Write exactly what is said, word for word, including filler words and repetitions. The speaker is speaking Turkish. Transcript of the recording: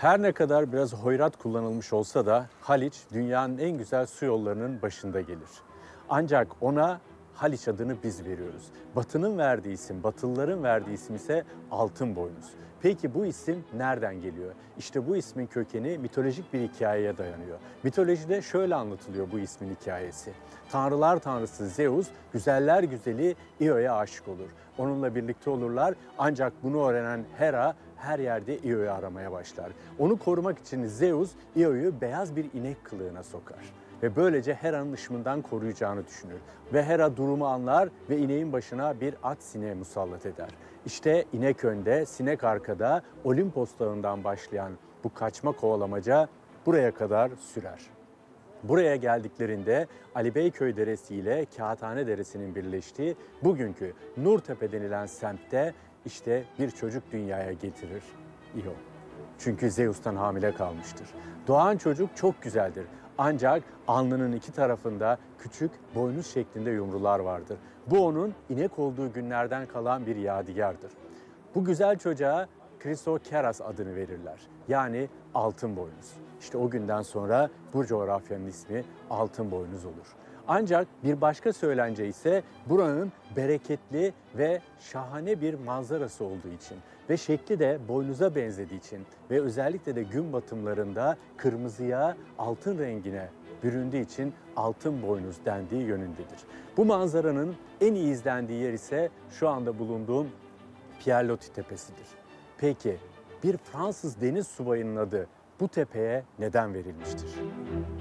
Her ne kadar biraz hoyrat kullanılmış olsa da Haliç dünyanın en güzel su yollarının başında gelir. Ancak ona Haliç adını biz veriyoruz. Batı'nın verdiği isim, Batılıların verdiği isim ise Altınboynuz. Peki bu isim nereden geliyor? İşte bu ismin kökeni mitolojik bir hikayeye dayanıyor. Mitolojide şöyle anlatılıyor bu ismin hikayesi. Tanrılar tanrısı Zeus, güzeller güzeli Io'ya aşık olur. Onunla birlikte olurlar ancak bunu öğrenen Hera her yerde Io'yu aramaya başlar. Onu korumak için Zeus Io'yu beyaz bir inek kılığına sokar ve böylece Hera'nın ışımından koruyacağını düşünür. Ve Hera durumu anlar ve ineğin başına bir at sineği musallat eder. İşte inek önde, sinek arkada, Olimpos dağından başlayan bu kaçma kovalamaca buraya kadar sürer. Buraya geldiklerinde Ali Beyköy Deresi ile Kağıthane Deresi'nin birleştiği bugünkü Nurtepe denilen semtte işte bir çocuk dünyaya getirir Io. Çünkü Zeus'tan hamile kalmıştır. Doğan çocuk çok güzeldir. Ancak alnının iki tarafında küçük boynuz şeklinde yumrular vardır. Bu onun inek olduğu günlerden kalan bir yadigardır. Bu güzel çocuğa Chrysokeras adını verirler. Yani altın boynuz. İşte o günden sonra bu coğrafyanın ismi altın boynuz olur. Ancak bir başka söylence ise buranın bereketli ve şahane bir manzarası olduğu için ve şekli de boynuza benzediği için ve özellikle de gün batımlarında kırmızıya, altın rengine büründüğü için altın boynuz dendiği yönündedir. Bu manzaranın en iyi izlendiği yer ise şu anda bulunduğum Pierre Loti Tepesi'dir. Peki bir Fransız deniz subayının adı bu tepeye neden verilmiştir?